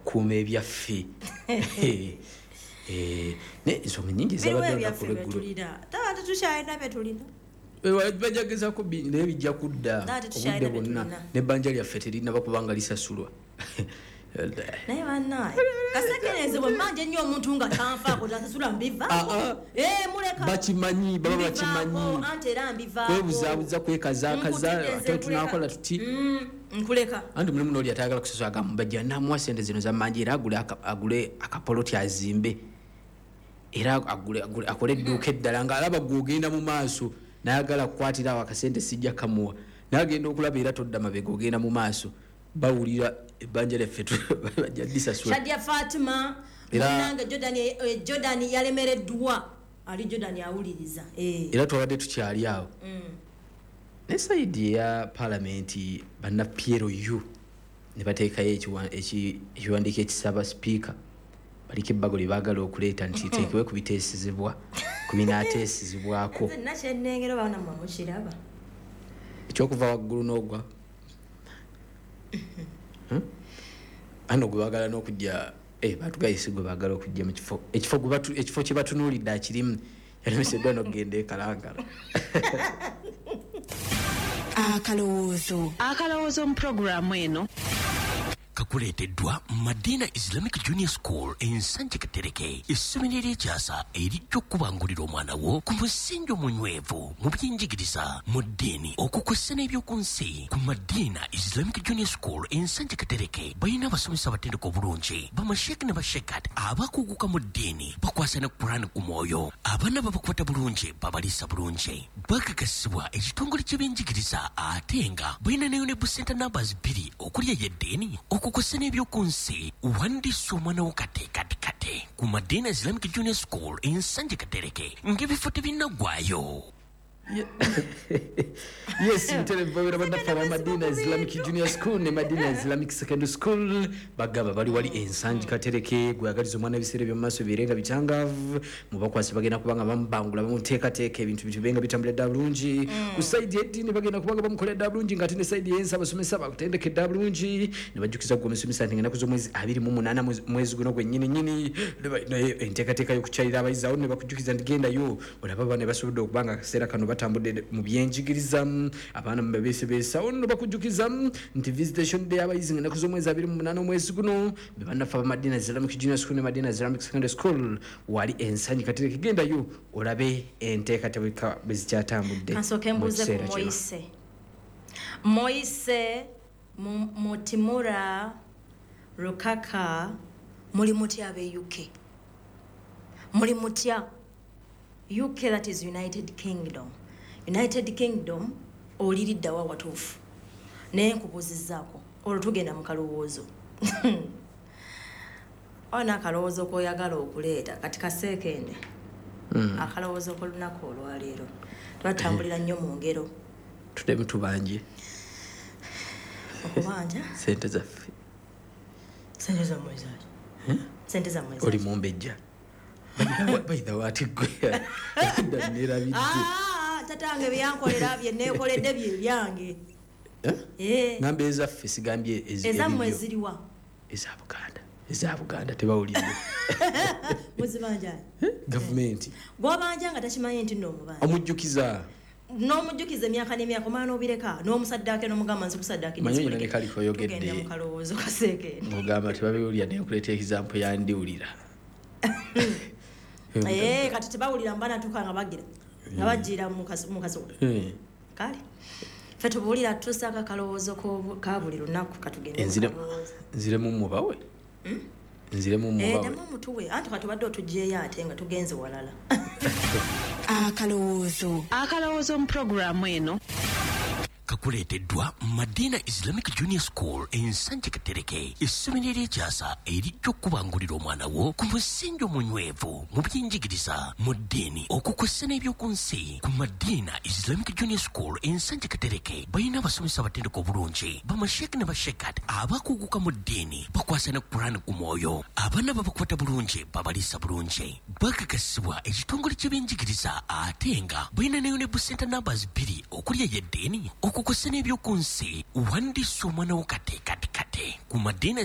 akuuma ebyaffe ensonga nyingi zabadde tulina taata tukyalina bye tulina bajagezako naye bijja kudda obudde bwonna nebbanja lyaffe terina bakubanga lisasulwa naye bannaye kasekereze bwe mmanja ennyo omuntu nga tanfaako tasasula mbivaako bakimanyi baba bakimanyi anti era mbivaako kwebuzaabuza kwekazaakaza ate tunakola tuti nkuleka anti mulimu n'oli atayagala kusasula agambajja namuwa sente zino zammanja era agule akapoloti azimbe era akole edduuka eddala ng'alaba gw'ogenda mu maaso nayagala kukwatira awo akasente sijja kamuwa nagenda okulaba era todda mabega ogenda mu maaso bawulira ebbanja lyaffe bajja disasula Shadia Fatima munanga Jordan yalemereddwa ali Jordan awuliriza era twabadde tukyali awo ne saidi ya parliament banna Piero yu ne bateekayo ekiwandiiko ekisaba speaker baliko ebbago lye baagala okuleeta nti teekewe ku biteesezebwa ku binaateesezebwako nakyennengero baana mwamukiraba ekyokuva waggulu n'ogwa ano gwe baagala n'okujja batugayise gwe baagala okujja mu ekifo kye batunuulidde akirimu yalemeseddwa n'okugenda ekalangala akalowoozo mu puroguramu eno kakuleeteddwa Madina Islamic Junior School ensanje Katereke essomero ery'ekyasa erijja okubangulira omwana wo ku musingi omunywevu mu by'enjigiriza mu ddiini okukwessa n'ebyoku nsi ku Madina Islamic Junior School ensanje Katereke balina abasomesa abatendeka obulungi bamasheki ne bashekat abakuguka mu ddiini bakwasa ne Qur'an ku mwoyo abaana babakwata bulungi babaliisa bulungi bakakasibwa ekitongole ky'ebyenjigiriza ate nga balina ne busenta numbers 2 okuli ey'eddiini okukwasa n'ebyoku nsi wandiisa omwana wo kate ku Madina Islamic Junior School ensanje Katereke ng'ebifo tebinnaggwaayo yes mtelevera bannaffe aba Madina Islamic Junior School ne Madina Islamic Secondary School bagamba bali wali ensanje Katereke gwagaliza omwana ebiseera by'omumaaso birenga bitangavu mubakwasi bagenda kubanga bamubangula bamuteekateeka ebintu bibenga bitambulira bulungi ku saidi eddiini bagenda kubanga bamukolera bulungi ng'ate ne saidi y'ensi abasomesa bakutendekedde bulungi ne bajjukiza gwe omusomesa nti ng'ennaku z'omwezi 28 mwezi guno gwennyini naye enteekateeka y'okukyalira abayizi awo ne bakujjukiza nti gendayo olaba abaana basobodde okubanga akaseera kano batambudde mu byenjigiriza abaana mubabeesebeesa ono bakujjukiza nti visitation day abayizi ng'ennaku z'omwezi 28 omwezi guno be bannaffe aba Madina Islamic Junior School ne Madina Islamic Secondary School wali ensanje Katereke gendayo olabe enteekateeka bwe zikyatambudde kansooke mbuuze ku Moise Motimura Rukaka muli mutya abe UK muli mutya UK, that is United Kingdom oliriddawa watuufu naye nkubuuzizzaako olwo tugenda mu kalowoozo ona akalowoozo koyagala okuleeta kati kaseekende akalowoozo kolunaku olwaleero twatambulira nnyo mu ngero tudemu tubanje okubanja sente zaffe sente za mwezi oli mumbejja bayida wati gwe nerabidde tatange byankolera byenneekoledde bye byange ngamba ezaffe sigambye ezammwe eziriwa eza Buganda tebawulire muzibanjani gavumenti gwabanja nga takimanyi nti n'omubanja omujjukiza n'omujjukiza emyaka n'emyaka omwana obireka n'omusaddaake n'omugamba nzi kusaddaake manyi ne kaliko oyogedde mu kalowoozo kaseeke ng'ogamba tebabiwulira naye okuleeta example yandiwulira kati tebawulira mba natuuka nga bagira nga bajjira mu kasola kale ffe tubuulira tusaaka kalowoozo ka buli lunaku katugende nziremu mubawe nziremu mubawe nemu omutuwe anti katubadde otugyeyo ate nga tugenze walala akalowoozo mu puroguramu eno kakuleeteddwa Madina Islamic Junior School ensanje Katereke essomero ery'ekyasa erijja okubangulira omwana wo ku musingi omunywevu mu by'enjigiriza mu ddiini okukwessa n'ebyoku nsi ku Madina Islamic Junior School ensanje Katereke balina abasomesa abatendeka obulungi bamasheki ne bashekat abakuguka mu ddiini bakwasa ne Qur'an ku mwoyo abaana babakwata bulungi babaliisa bulungi bakakasibwa ekitongole ky'ebyenjigiriza ate nga balina ne busenta numbers 2 okuli ey'eddiini okukwessa n'ebyoku nsi wandiisa omwana wo kate ku Madina